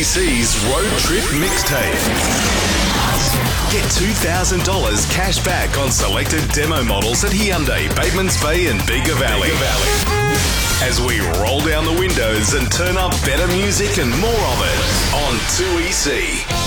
2EC's Road Trip Mixtape. Get $2,000 cash back on selected demo models at Hyundai, Batemans Bay and Bega Valley. As we roll down the windows and turn up better music and more of it on 2EC.